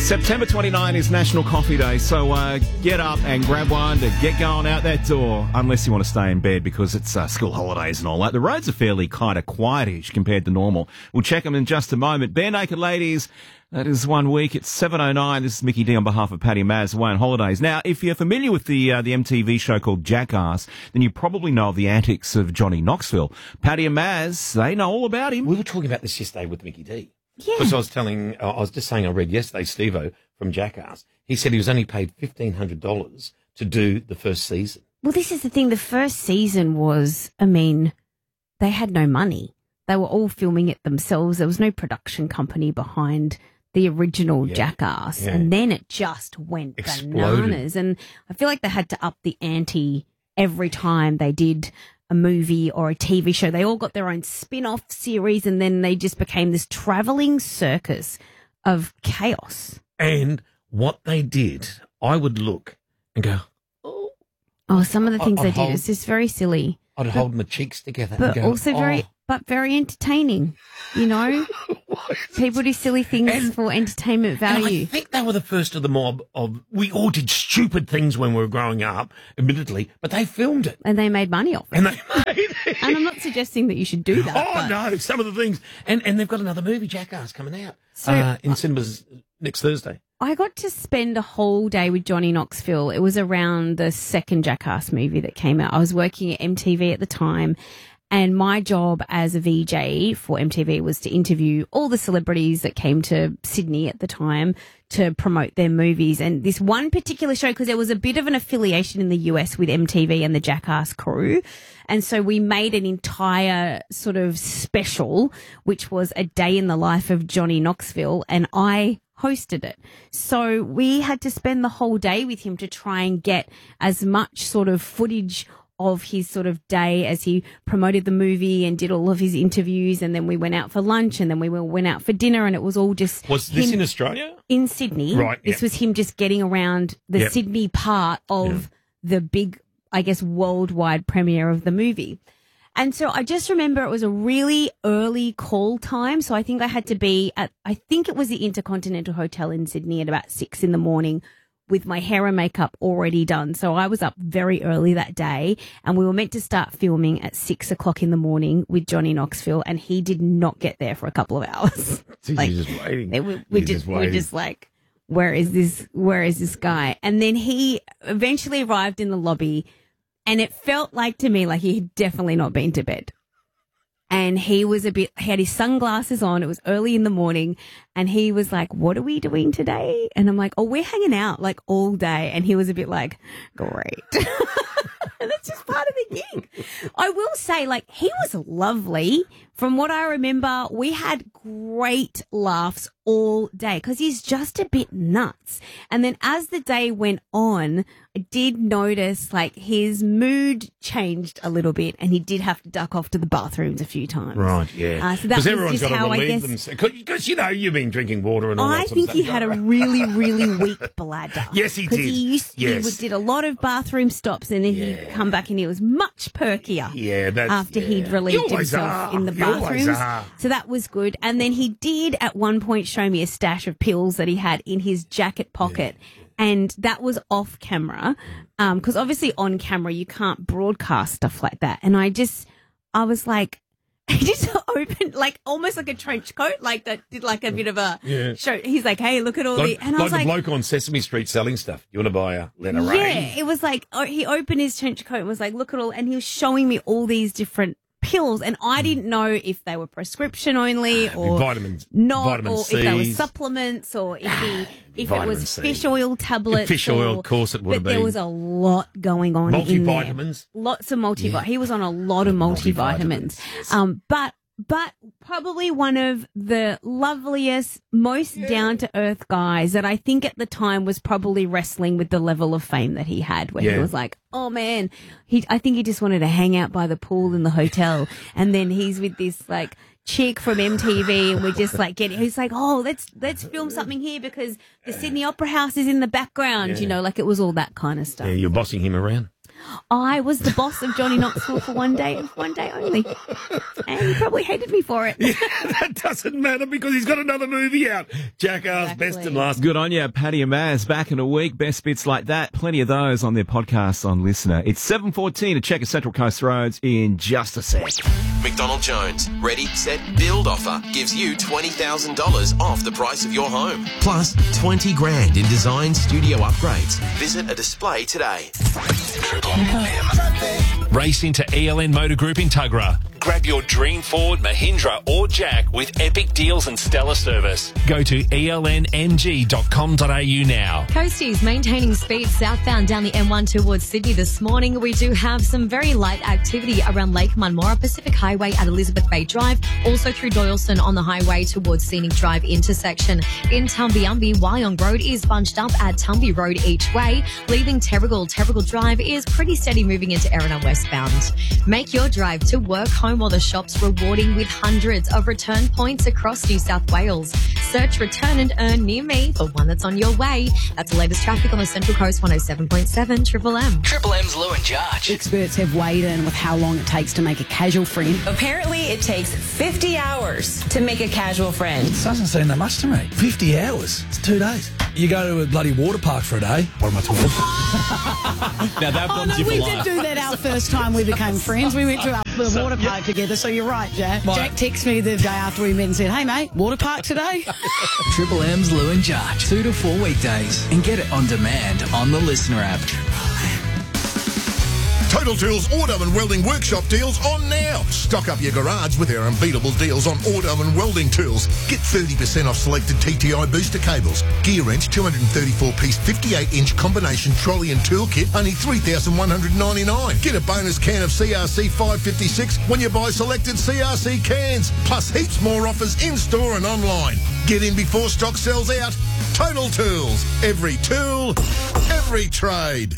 September 29 is National Coffee Day, so get up and grab one to get going out that door, unless you want to stay in bed because it's school holidays and all that. The roads are fairly kind of quietish compared to normal. We'll check them in just a moment. Bare Naked Ladies, that is 1 week. It's 7:09. This is Mickey D on behalf of Paddy Maz, away on holidays. Now, if you're familiar with the MTV show called Jackass, then you probably know of the antics of Johnny Knoxville. Paddy and Maz, they know all about him. We were talking about this yesterday with Mickey D. Yeah. Because I was just saying, I read yesterday, Steve-O from Jackass, he said he was only paid $1,500 to do the first season. Well, this is the thing. The first season was, they had no money. They were all filming it themselves. There was no production company behind the original Jackass. Yeah. And then it just went bananas. And I feel like they had to up the ante every time they did a movie or a TV show. They all got their own spin-off series, and then they just became this traveling circus of chaos. And what they did, I would look and go, Oh, some of the things they did is just very silly. I'd hold my cheeks together But and go, also very entertaining, you know? People do silly things for entertainment value. And I think they were the first of the mob we all did stupid things when we were growing up, admittedly, but they filmed it. And they made money off it. And they made it. And I'm not suggesting that you should do that. Oh, but no, some of the things. And they've got another movie, Jackass, coming out in cinemas next Thursday. I got to spend a whole day with Johnny Knoxville. It was around the second Jackass movie that came out. I was working at MTV at the time, and my job as a VJ for MTV was to interview all the celebrities that came to Sydney at the time to promote their movies. And this one particular show, because there was a bit of an affiliation in the US with MTV and the Jackass crew. And so we made an entire sort of special, which was a day in the life of Johnny Knoxville, and I hosted it. So we had to spend the whole day with him to try and get as much sort of footage of his sort of day as he promoted the movie and did all of his interviews, and then we went out for lunch, and then we went out for dinner, and it was all just Was this in Australia? In Sydney. Right. This was him just getting around the Sydney part of the big, I guess, worldwide premiere of the movie. And so I just remember it was a really early call time. So I think I had to be I think it was the Intercontinental Hotel in Sydney at about 6 a.m. with my hair and makeup already done. So I was up very early that day, and we were meant to start filming at 6 o'clock in the morning with Johnny Knoxville, and he did not get there for a couple of hours. So you're just waiting. We're just like, where is this guy? And then he eventually arrived in the lobby, and it felt like to me like he had definitely not been to bed. And he had his sunglasses on. It was early in the morning, and he was like, "What are we doing today?" And I'm like, "Oh, we're hanging out like all day." And he was a bit like, "Great." And that's just part of the gig. I will say, like, he was lovely. From what I remember, we had great laughs all day because he's just a bit nuts. And then as the day went on, I did notice like his mood changed a little bit, and he did have to duck off to the bathrooms a few times. Right, yeah. So that was everyone's just got how to I relieve guess. themselves. Because, you've been drinking water and all that I sort of think stuff. he had a really, really weak bladder. Yes, he did. Because he did a lot of bathroom stops, and then he'd come back and he was much perkier. Yeah, after he'd relieved himself in the bathrooms. So that was good. And then he did at one point show me a stash of pills that he had in his jacket pocket. And that was off camera. Because obviously on camera you can't broadcast stuff like that. And I was like, he just opened like almost like a trench coat, like that did like a bit of a show. He's like, "Hey, look at all the," and I was like like, the bloke on Sesame Street selling stuff. You want to buy a letter? Yeah, it was like he opened his trench coat and was like, "Look at all," and he was showing me all these different pills, and I didn't know if they were prescription only or vitamins, not, vitamin or C's. if they were supplements, or if it was fish oil tablets. Fish oil, of course, it would have but been. there was a lot going on in there. Multivitamins. Lots of multivitamins. He was on a lot of multivitamins. Yes. But probably one of the loveliest, most down-to-earth guys that I think at the time was probably wrestling with the level of fame that he had, where he was like, oh, man, I think he just wanted to hang out by the pool in the hotel. And then he's with this, like, chick from MTV, and we're just, like, he's like, oh, let's film something here because the Sydney Opera House is in the background, like it was all that kind of stuff. Yeah, you're bossing him around. I was the boss of Johnny Knoxville for one day and one day only. And he probably hated me for it. Yeah, that doesn't matter because he's got another movie out. Jackass, Exactly. best and last. Good on you, Paddy and Maz. Back in a week. Best bits like that. Plenty of those on their podcasts on Listener. It's 7:14 to check Central Coast Roads in just a sec. McDonald Jones, ready, set, build offer gives you $20,000 off the price of your home. Plus 20 grand in design studio upgrades. Visit a display today. Race into ELN Motor Group in Tuggerah. Grab your dream Ford, Mahindra or Jack with epic deals and stellar service. Go to elnmg.com.au now. Coasties maintaining speed southbound down the M1 towards Sydney this morning. We do have some very light activity around Lake Munmora, Pacific Highway at Elizabeth Bay Drive, also through Doyleson on the highway towards Scenic Drive intersection. In Tumbiumbi, Wyong Road is bunched up at Tumby Road each way. Leaving Terrigal Drive is pretty steady moving into Erina westbound. Make your drive to work, home or the shops rewarding with hundreds of return points across New South Wales. Search Return and Earn near me for one that's on your way. That's the latest traffic on the Central Coast 107.7 Triple M. Triple M's Lou and Judge. Experts have weighed in with how long it takes to make a casual friend. Apparently, it takes 50 hours to make a casual friend. It doesn't seem that much to me. 50 hours. It's 2 days. You go to a bloody water park for a day. What am I talking about? Now that bombs you for We life. did do that our first time we became friends. We went to the water park together, so you're right, Jack. Jack texted me the day after we met and said, hey, mate, water park today? Triple M's Lou and Judge. 2 to 4 weekdays. And get it on demand on the Listener app. Total Tools Auto and Welding Workshop deals on now. Stock up your garage with our unbeatable deals on auto and welding tools. Get 30% off selected TTI booster cables. Gear wrench 234-piece 58-inch combination trolley and tool kit, only $3,199. Get a bonus can of CRC 556 when you buy selected CRC cans. Plus heaps more offers in-store and online. Get in before stock sells out. Total Tools. Every tool, every trade.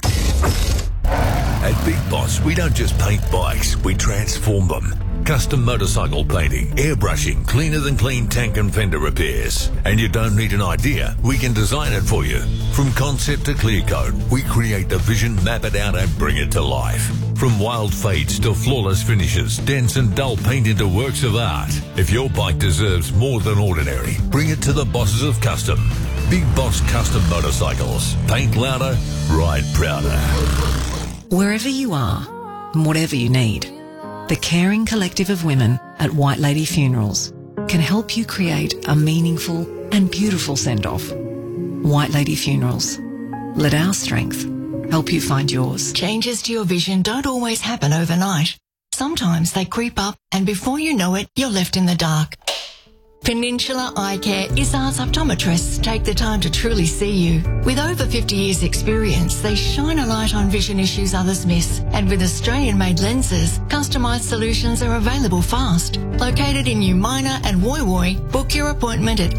At Big Boss, we don't just paint bikes, we transform them. Custom motorcycle painting, airbrushing, cleaner than clean tank and fender repairs. And you don't need an idea, we can design it for you. From concept to clear coat, we create the vision, map it out and bring it to life. From wild fades to flawless finishes, dense and dull paint into works of art. If your bike deserves more than ordinary, bring it to the bosses of custom. Big Boss Custom Motorcycles. Paint louder, ride prouder. Wherever you are, and whatever you need, the caring collective of women at White Lady Funerals can help you create a meaningful and beautiful send-off. White Lady Funerals. Let our strength help you find yours. Changes to your vision don't always happen overnight. Sometimes they creep up and before you know it, you're left in the dark. Peninsula Eye Care Izzard's optometrists take the time to truly see you. With over 50 years experience, they shine a light on vision issues others miss. And with Australian-made lenses, customised solutions are available fast. Located in New Minor and Woy Woy, book your appointment at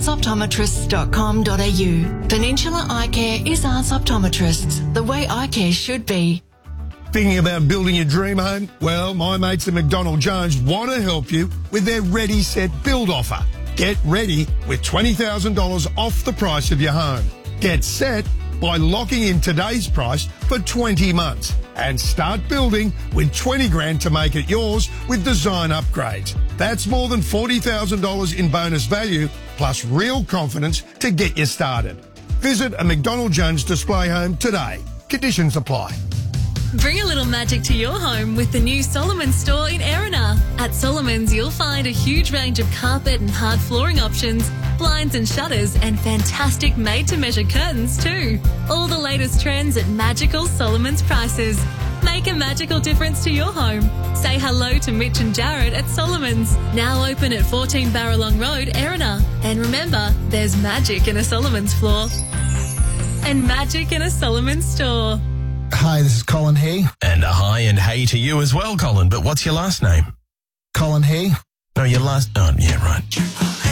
izzardsoptometrists.com.au. Peninsula Eye Care Izzard's optometrists, the way eye care should be. Thinking about building your dream home? Well, my mates at McDonald Jones want to help you with their Ready, Set, Build offer. Get ready with $20,000 off the price of your home. Get set by locking in today's price for 20 months and start building with 20 grand to make it yours with design upgrades. That's more than $40,000 in bonus value plus real confidence to get you started. Visit a McDonald Jones display home today. Conditions apply. Bring a little magic to your home with the new Solomon's store in Erina. At Solomon's, you'll find a huge range of carpet and hard flooring options, blinds and shutters, and fantastic made-to-measure curtains too. All the latest trends at magical Solomon's prices. Make a magical difference to your home. Say hello to Mitch and Jared at Solomon's. Now open at 14 Barralong Road, Erina. And remember, there's magic in a Solomon's floor. And magic in a Solomon's store. Hi, this is Colin Hay. And a hi and hey to you as well, Colin. But what's your last name? Colin Hay. No, your last... Oh, yeah, right.